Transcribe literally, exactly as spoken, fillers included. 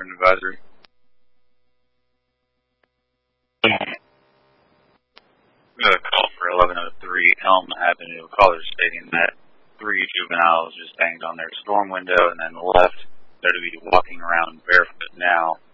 Accident Advisory. We got a call for eleven oh three Elm Avenue. Caller stating that three juveniles just banged on their storm window and then left. They're to be walking around barefoot now.